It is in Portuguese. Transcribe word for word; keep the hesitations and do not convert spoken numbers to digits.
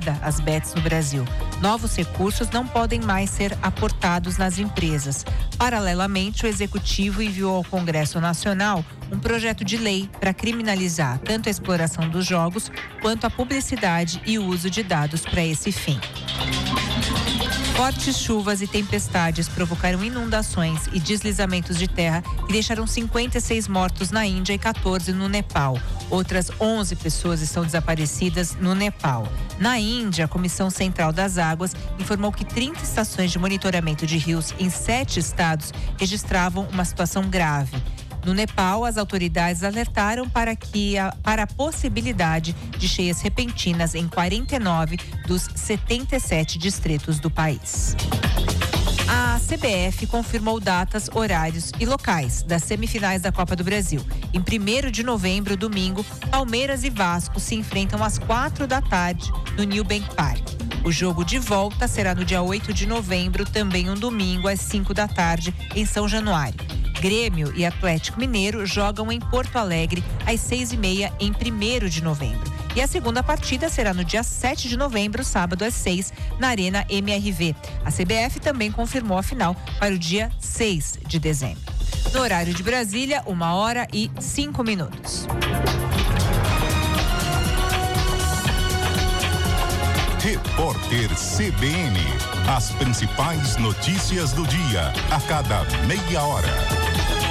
vida as bets no Brasil. Novos recursos não podem mais ser aportados nas empresas. Paralelamente, o Executivo enviou ao Congresso Nacional um projeto de lei para criminalizar tanto a exploração dos jogos quanto a publicidade e o uso de dados para esse fim. Fortes chuvas e tempestades provocaram inundações e deslizamentos de terra e deixaram cinquenta e seis mortos na Índia e quatorze no Nepal. Outras onze pessoas estão desaparecidas no Nepal. Na Índia, a Comissão Central das Águas informou que trinta estações de monitoramento de rios em sete estados registravam uma situação grave. No Nepal, as autoridades alertaram para, que a, para a possibilidade de cheias repentinas em quarenta e nove dos setenta e sete distritos do país. A C B F confirmou datas, horários e locais das semifinais da Copa do Brasil. Em primeiro de novembro, domingo, Palmeiras e Vasco se enfrentam às quatro da tarde no New Bank Park. O jogo de volta será no dia oito de novembro, também um domingo, às cinco da tarde, em São Januário. Grêmio e Atlético Mineiro jogam em Porto Alegre às seis e meia em primeiro de novembro. E a segunda partida será no dia sete de novembro, sábado às seis, na Arena M R V. A C B F também confirmou a final para o dia seis de dezembro. No horário de Brasília, uma hora e cinco minutos. Repórter C B N. As principais notícias do dia, a cada meia hora.